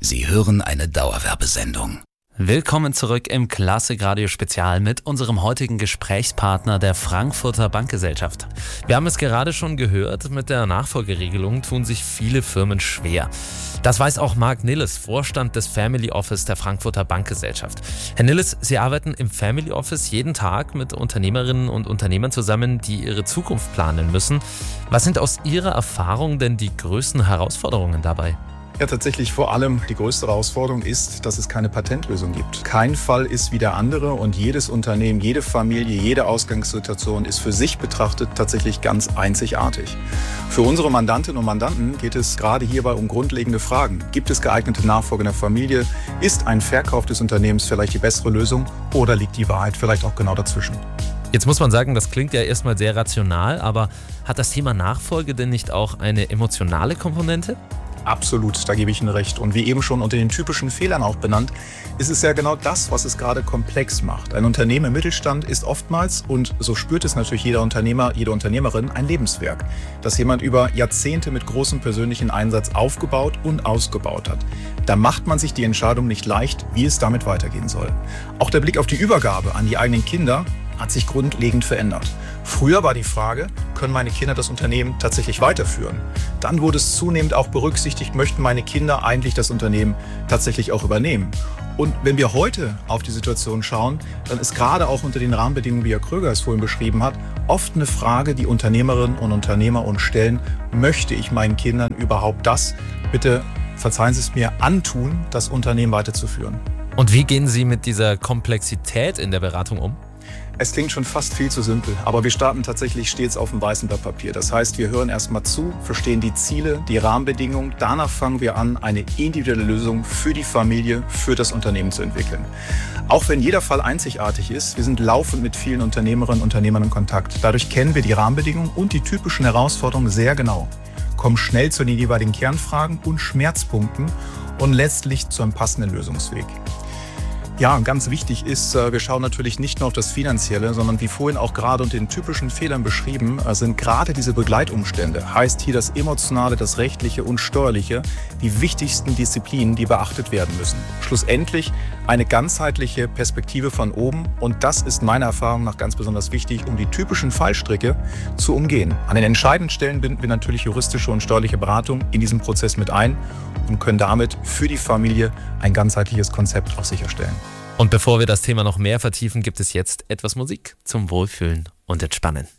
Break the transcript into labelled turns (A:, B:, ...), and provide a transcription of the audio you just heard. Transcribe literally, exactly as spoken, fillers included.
A: Sie hören eine Dauerwerbesendung.
B: Willkommen zurück im Klassik-Radio Spezial mit unserem heutigen Gesprächspartner der Frankfurter Bankgesellschaft. Wir haben es gerade schon gehört, mit der Nachfolgeregelung tun sich viele Firmen schwer. Das weiß auch Marc Nilles, Vorstand des Family Office der Frankfurter Bankgesellschaft. Herr Nilles, Sie arbeiten im Family Office jeden Tag mit Unternehmerinnen und Unternehmern zusammen, die ihre Zukunft planen müssen. Was sind aus Ihrer Erfahrung denn die größten Herausforderungen dabei?
C: Ja, tatsächlich vor allem die größte Herausforderung ist, dass es keine Patentlösung gibt. Kein Fall ist wie der andere und jedes Unternehmen, jede Familie, jede Ausgangssituation ist für sich betrachtet tatsächlich ganz einzigartig. Für unsere Mandantinnen und Mandanten geht es gerade hierbei um grundlegende Fragen. Gibt es geeignete Nachfolger in der Familie? Ist ein Verkauf des Unternehmens vielleicht die bessere Lösung oder liegt die Wahrheit vielleicht auch genau dazwischen?
B: Jetzt muss man sagen, das klingt ja erstmal sehr rational, aber hat das Thema Nachfolge denn nicht auch eine emotionale Komponente?
C: Absolut, da gebe ich Ihnen recht. Und wie eben schon unter den typischen Fehlern auch benannt, ist es ja genau das, was es gerade komplex macht. Ein Unternehmen im Mittelstand ist oftmals, und so spürt es natürlich jeder Unternehmer, jede Unternehmerin, ein Lebenswerk, das jemand über Jahrzehnte mit großem persönlichen Einsatz aufgebaut und ausgebaut hat. Da macht man sich die Entscheidung nicht leicht, wie es damit weitergehen soll. Auch der Blick auf die Übergabe an die eigenen Kinder hat sich grundlegend verändert. Früher war die Frage, können meine Kinder das Unternehmen tatsächlich weiterführen? Dann wurde es zunehmend auch berücksichtigt, möchten meine Kinder eigentlich das Unternehmen tatsächlich auch übernehmen? Und wenn wir heute auf die Situation schauen, dann ist gerade auch unter den Rahmenbedingungen, wie Herr Kröger es vorhin beschrieben hat, oft eine Frage, die Unternehmerinnen und Unternehmer uns stellen, möchte ich meinen Kindern überhaupt das, bitte verzeihen Sie es mir, antun, das Unternehmen weiterzuführen?
B: Und wie gehen Sie mit dieser Komplexität in der Beratung um?
C: Es klingt schon fast viel zu simpel, aber wir starten tatsächlich stets auf dem weißen Blatt Papier. Das heißt, wir hören erstmal zu, verstehen die Ziele, die Rahmenbedingungen. Danach fangen wir an, eine individuelle Lösung für die Familie, für das Unternehmen zu entwickeln. Auch wenn jeder Fall einzigartig ist, wir sind laufend mit vielen Unternehmerinnen und Unternehmern in Kontakt. Dadurch kennen wir die Rahmenbedingungen und die typischen Herausforderungen sehr genau, kommen schnell zu den jeweiligen Kernfragen und Schmerzpunkten und letztlich zu einem passenden Lösungsweg. Ja, ganz wichtig ist, wir schauen natürlich nicht nur auf das Finanzielle, sondern wie vorhin auch gerade unter den typischen Fehlern beschrieben, sind gerade diese Begleitumstände, heißt hier das Emotionale, das Rechtliche und Steuerliche, die wichtigsten Disziplinen, die beachtet werden müssen. Schlussendlich eine ganzheitliche Perspektive von oben und das ist meiner Erfahrung nach ganz besonders wichtig, um die typischen Fallstricke zu umgehen. An den entscheidenden Stellen binden wir natürlich juristische und steuerliche Beratung in diesem Prozess mit ein und können damit für die Familie ein ganzheitliches Konzept auch sicherstellen.
B: Und bevor wir das Thema noch mehr vertiefen, gibt es jetzt etwas Musik zum Wohlfühlen und Entspannen.